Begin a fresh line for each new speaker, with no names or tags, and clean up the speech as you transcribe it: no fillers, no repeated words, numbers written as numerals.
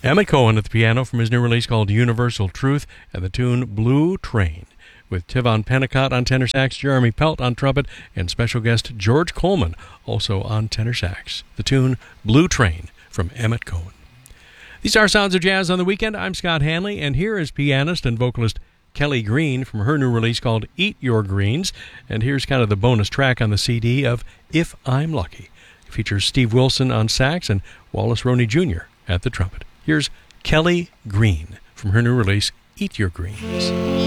Emmett Cohen at the piano from his new release called Universal Truth, and the tune Blue Train, with Tivon Pennicott on tenor sax, Jeremy Pelt on trumpet, and special guest George Coleman also on tenor sax. The tune Blue Train from Emmett Cohen. These are Sounds of Jazz on the Weekend. I'm Scott Hanley, and here is pianist and vocalist Kelly Green from her new release called Eat Your Greens. And here's kind of the bonus track on the CD of If I'm Lucky. It features Steve Wilson on sax and Wallace Roney Jr. at the trumpet. Here's Kelly Green from her new release, Eat Your Greens.